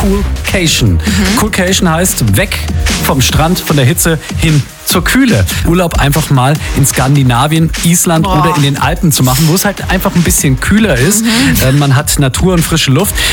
Coolcation. Coolcation heißt weg vom Strand, von der Hitze hin zur Kühle. Urlaub einfach mal in Skandinavien, Island oder in den Alpen zu machen, wo es halt einfach ein bisschen kühler ist. Man hat Natur und frische Luft.